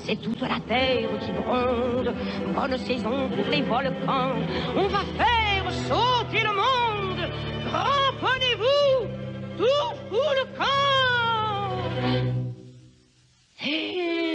c'est toute la terre qui gronde. Bonne saison pour les volcans, on va faire sauter le monde. Cramponnez-vous, tout fout le camp.